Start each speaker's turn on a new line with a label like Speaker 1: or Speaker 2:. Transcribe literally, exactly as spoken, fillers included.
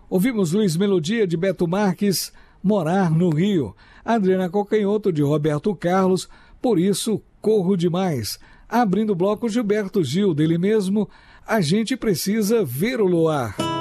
Speaker 1: Ouvimos Luiz Melodia, de Beto Marques, Morar no Rio. Adriana Cocanhoto, de Roberto Carlos, Por Isso Corro Demais. Abrindo o bloco, Gilberto Gil, dele mesmo, A Gente Precisa Ver o Luar.